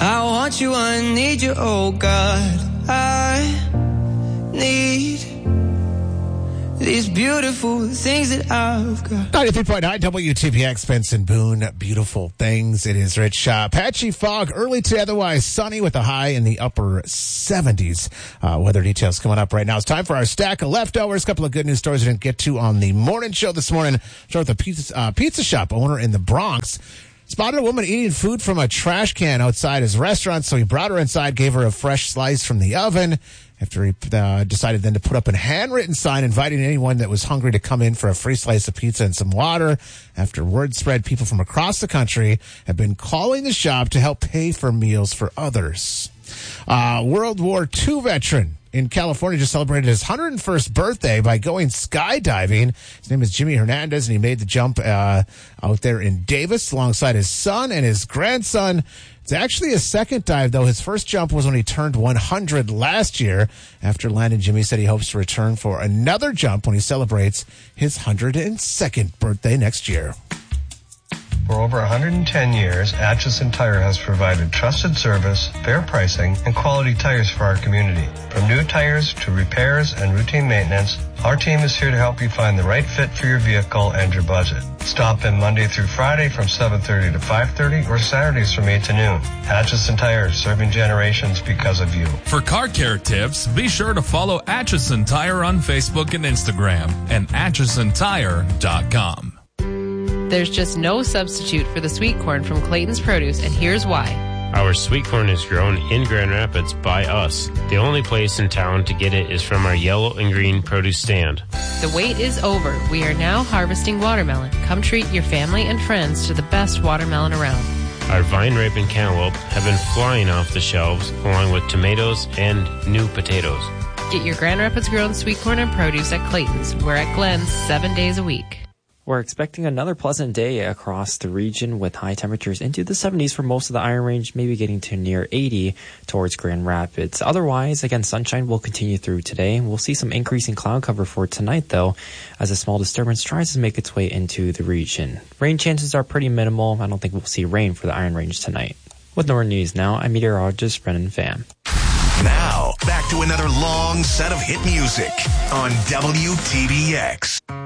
I want you, I need you, oh God. I need these beautiful things that I've got. 93.9 WTPX, Benson Boone. Beautiful things. It is Rich. Patchy fog early today, otherwise sunny with a high in the upper 70s. Weather details coming up right now. It's time for our stack of leftovers. A couple of good news stories we didn't get to on the morning show this morning. Start with a pizza shop owner in the Bronx. Spotted a woman eating food from a trash can outside his restaurant, so he brought her inside, gave her a fresh slice from the oven. After he decided then to put up a handwritten sign inviting anyone that was hungry to come in for a free slice of pizza and some water. After word spread, people from across the country have been calling the shop to help pay for meals for others. World War II veteran in California just celebrated his 101st birthday by going skydiving. His name is Jimmy Hernandez, and he made the jump out there in Davis alongside his son and his grandson. It's actually his second dive, though. His first jump was when he turned 100 last year. After landing, Jimmy said he hopes to return for another jump when he celebrates his 102nd birthday next year. For over 110 years, Atchison Tire has provided trusted service, fair pricing, and quality tires for our community. From new tires to repairs and routine maintenance, our team is here to help you find the right fit for your vehicle and your budget. Stop in Monday through Friday from 7:30 to 5:30 or Saturdays from 8 to noon. Atchison Tire, serving generations because of you. For car care tips, be sure to follow Atchison Tire on Facebook and Instagram and AtchisonTire.com. There's just no substitute for the sweet corn from Clayton's Produce, and here's why. Our sweet corn is grown in Grand Rapids by us. The only place in town to get it is from our yellow and green produce stand. The wait is over. We are now harvesting watermelon. Come treat your family and friends to the best watermelon around. Our vine-ripened cantaloupe have been flying off the shelves, along with tomatoes and new potatoes. Get your Grand Rapids grown sweet corn and produce at Clayton's. We're at Glenn's 7 days a week. We're expecting another pleasant day across the region with high temperatures into the 70s for most of the Iron Range, maybe getting to near 80 towards Grand Rapids. Otherwise, again, sunshine will continue through today. We'll see some increasing cloud cover for tonight, though, as a small disturbance tries to make its way into the region. Rain chances are pretty minimal. I don't think we'll see rain for the Iron Range tonight. With Northern News now, I'm meteorologist Brennan Pham. Now, back to another long set of hit music on WTBX.